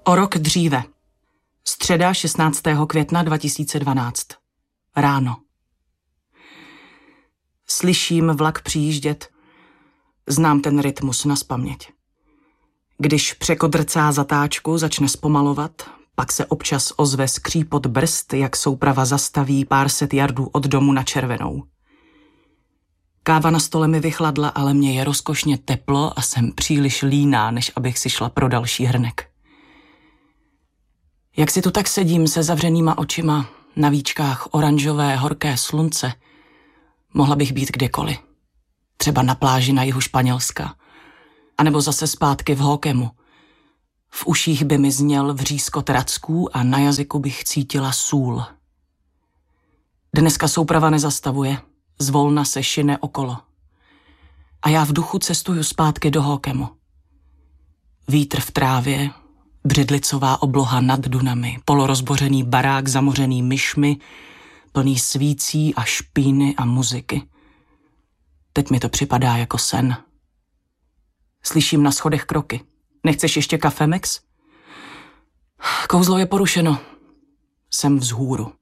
O rok dříve. Středa 16. května 2012. Ráno. Slyším vlak přijíždět. Znám ten rytmus nazpaměť. Když překodrcá zatáčku, začne zpomalovat, pak se občas ozve skřípot brzd, jak souprava zastaví pár set jardů od domu na červenou. Káva na stole mi vychladla, ale mě je rozkošně teplo a jsem příliš líná, než abych si šla pro další hrnek. Jak si tu tak sedím se zavřenýma očima, na víčkách oranžové horké slunce, mohla bych být kdekoliv. Třeba na pláži na jihu Španělska, anebo zase zpátky v Hókemu. V uších by mi zněl vřískot racků a na jazyku bych cítila sůl. Dneska souprava nezastavuje, zvolna se šine okolo. A já v duchu cestuju zpátky do Hókemu. Vítr v trávě, břidlicová obloha nad dunami, polorozbořený barák zamořený myšmi, plný svící a špíny a muziky. Teď mi to připadá jako sen. Slyším na schodech kroky. Nechceš ještě kafe, Max? Kouzlo je porušeno. Jsem vzhůru.